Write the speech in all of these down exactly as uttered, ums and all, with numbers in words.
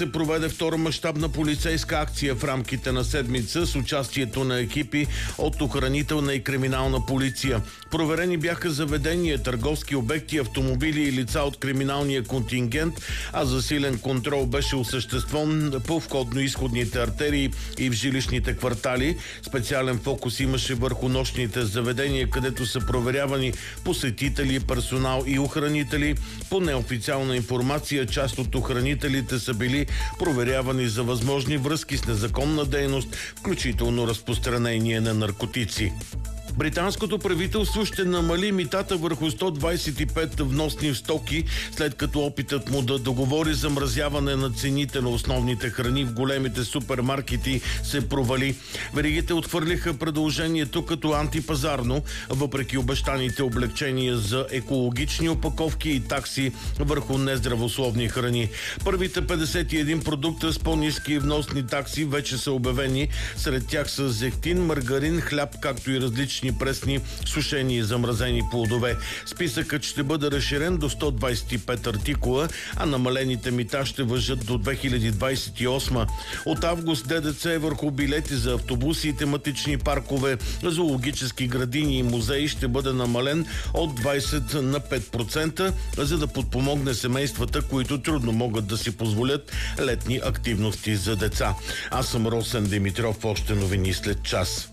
Се проведе втора мащабна полицейска акция в рамките на седмица с участието на екипи от охранителна и криминална полиция. Проверени бяха заведения, търговски обекти, автомобили и лица от криминалния контингент, а засилен контрол беше осъществен по входно-изходните артерии и в жилищните квартали. Специален фокус имаше върху нощните заведения, където са проверявани посетители, персонал и охранители. По неофициална информация, част от охранителите са били проверявани за възможни връзки с незаконна дейност, включително разпространение на наркотици. Британското правителство ще намали митата върху сто двадесет и пет вносни стоки, след като опитът му да договори замразяване на цените на основните храни в големите супермаркети се провали. Веригите отхвърлиха предложението като антипазарно, въпреки обещаните облегчения за екологични опаковки и такси върху нездравословни храни. Първите петдесет и един продукта с по-ниски вносни такси вече са обявени. Сред тях са зехтин, маргарин, хляб, както и различни пресни, сушени и замразени плодове. Списъкът ще бъде разширен до сто двадесет и пет артикула, а намалените мита ще важат до две хиляди двадесет и осма. От август ДДС върху билети за автобуси и тематични паркове, зоологически градини и музеи ще бъде намален от двадесет на пет процента, за да подпомогне семействата, които трудно могат да си позволят летни активности за деца. Аз съм Росен Димитров, още новини след час.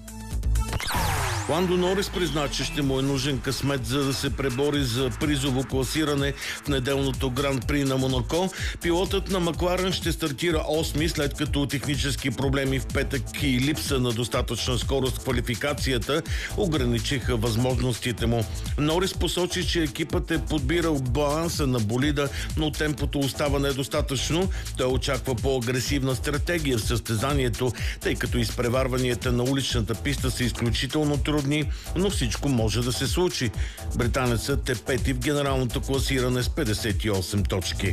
Ландо Норис призна, че ще му е нужен късмет, за да се пребори за призово класиране в неделното Гран-при на Монако. Пилотът на Макларен ще стартира осми, след като технически проблеми в петък и липса на достатъчна скорост в квалификацията ограничиха възможностите му. Норис посочи, че екипът е подбирал баланса на болида, но темпото остава недостатъчно. Той очаква по-агресивна стратегия в състезанието, тъй като изпреварванията на уличната писта са изключително трудни, но всичко може да се случи. Британецът е пети в генералното класиране с петдесет и осем точки.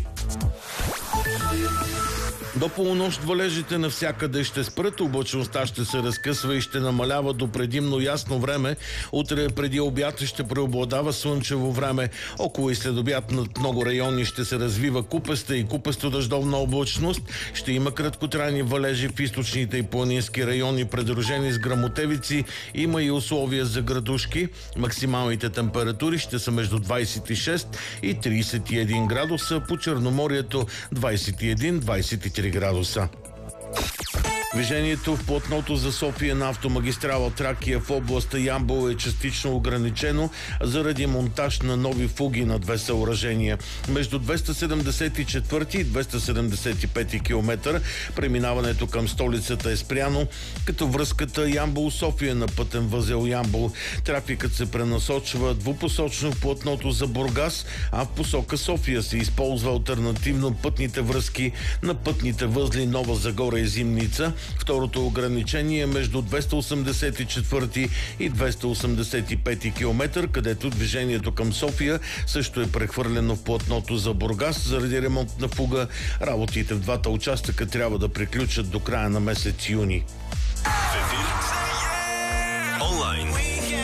До полунощ валежите навсякъде ще спрат, облачността ще се разкъсва и ще намалява до предимно ясно време. Утре преди обяд ще преобладава слънчево време. Около и след обяд над много райони ще се развива купеста и купесто дъждовна облачност. Ще има краткотрайни валежи в източните и планински райони, придружени с гръмотевици. Има и условия за градушки. Максималните температури ще са между двадесет и шест и тридесет и един градуса. По Черноморието двадесет и един до двадесет и три градуса. Движението в платното за София на автомагистрала Тракия в областта Ямбол е частично ограничено заради монтаж на нови фуги на две съоръжения. Между двеста седемдесет и четвърти и двеста седемдесет и пети километър преминаването към столицата е спряно, като връзката Ямбол-София на пътен възел Ямбол. Трафикът се пренасочва двупосочно в платното за Бургас, а в посока София се използва алтернативно пътните връзки на пътните възли Нова Загора и Зимница. Второто ограничение е между двеста осемдесет и четвърти и двеста осемдесет и пети километър, където движението към София също е прехвърлено в платното за Бургас заради ремонтна фуга. Работите в двата участъка трябва да приключат до края на месец юни. В ефир, онлайн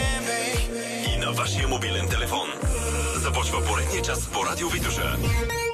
и на вашия мобилен телефон. Започва поредния час по Радио Витоша.